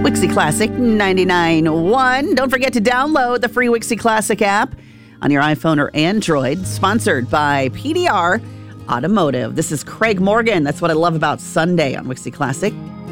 Wixie Classic 99.1. Don't forget to download the free Wixie Classic app on your iPhone or Android. Sponsored by PDR Automotive. This is Craig Morgan. That's what I love about Sunday on Wixie Classic.